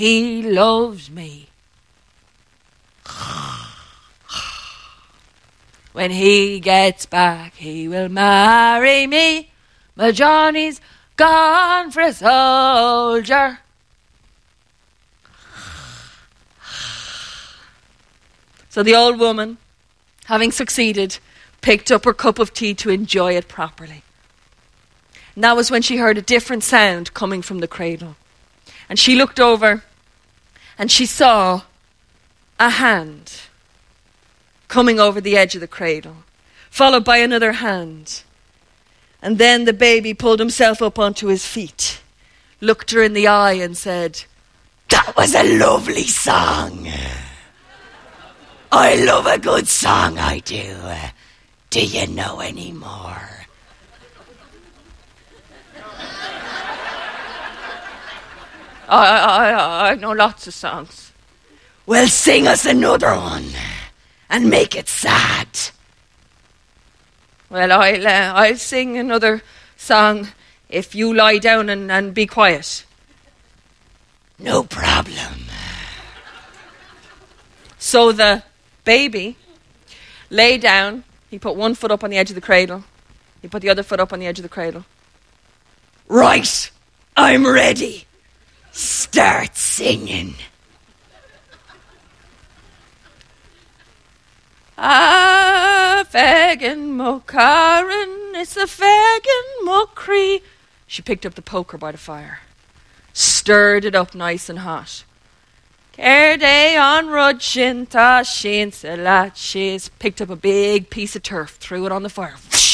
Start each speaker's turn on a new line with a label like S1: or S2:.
S1: he loves me. When he gets back, he will marry me. My Johnny's gone for a soldier. So the old woman, having succeeded, picked up her cup of tea to enjoy it properly. And that was when she heard a different sound coming from the cradle. And she looked over and she saw a hand coming over the edge of the cradle, followed by another hand. And then the baby pulled himself up onto his feet, looked her in the eye and said, "That was a lovely song. I love a good song, I do. Do you know any more?" I know lots of songs. "Well, sing us another one and make it sad." "Well, I'll sing another song if you lie down and be quiet." "No problem." So the baby lay down. He put one foot up on the edge of the cradle. He put the other foot up on the edge of the cradle. "Right, I'm ready. Start singing." "Ah, Fagin Mokaran, it's the Fagin Mokri." She picked up the poker by the fire, stirred it up nice and hot. "Kerde on Rudshin Tashin Salat." She's picked up a big piece of turf, threw it on the fire.